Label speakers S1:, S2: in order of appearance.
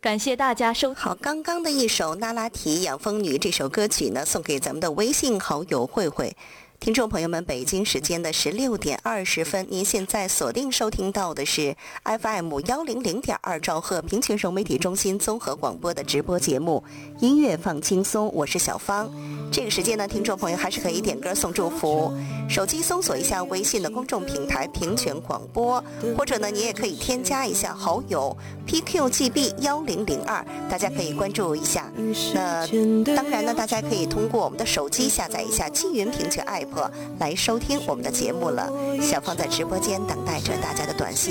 S1: 感谢大家收听。
S2: 好，刚刚的一首《那拉提养蜂女》这首歌曲呢，送给咱们的微信好友慧慧。听众朋友们，北京时间的16点20分，您现在锁定收听到的是 FM 100.2兆赫平泉融媒体中心综合广播的直播节目《音乐放轻松》，我是小芳。这个时间呢，听众朋友还是可以点歌送祝福。手机搜索一下微信的公众平台平泉广播，或者呢，你也可以添加一下好友 PQGB1002，大家可以关注一下。那当然呢，大家可以通过我们的手机下载一下积云平泉 app。来收听我们的节目了，小芳在直播间等待着大家的短信。